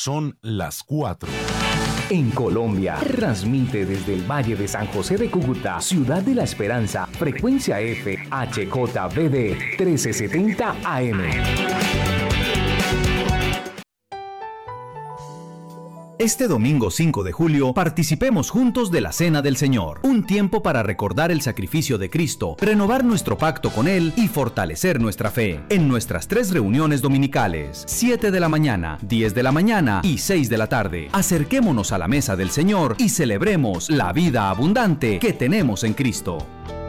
Son las 4. En Colombia, transmite desde el Valle de San José de Cúcuta, Ciudad de la Esperanza, frecuencia F, HJBD 1370 AM. Este domingo 5 de julio, participemos juntos de la Cena del Señor. Un tiempo para recordar el sacrificio de Cristo, renovar nuestro pacto con Él y fortalecer nuestra fe. En nuestras 3 reuniones dominicales, 7 de la mañana, 10 de la mañana y 6 de la tarde. Acerquémonos a la mesa del Señor y celebremos la vida abundante que tenemos en Cristo.